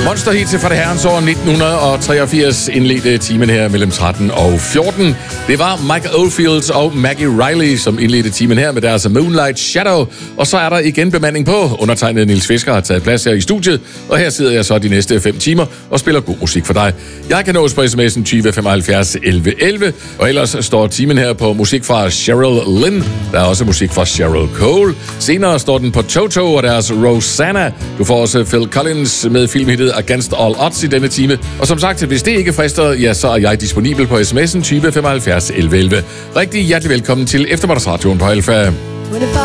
Monster hit fra det herrens år 1983 indledte timen her mellem 13 og 14. Det var Mike Oldfields og Maggie Riley, som indledte timen her med deres Moonlight Shadow. Og så er der igen bemanding på. Undertegnet Niels Fisker har taget plads her i studiet, og her sidder jeg så de næste 5 timer og spiller god musik for dig. Jeg kan nås på sms'en 20 75 11 11, og ellers står timen her på musik fra Cheryl Lynn. Der er også musik fra Cheryl Cole. Senere står den på Toto og deres Rosanna. Du får også Phil Collins med filmhittet Against All Odds i denne time. Og som sagt, hvis det ikke frister, ja, så er jeg disponibel på sms'en 20 75 11 11. Rigtig hjertelig velkommen til Eftermiddagsradioen på Alfa.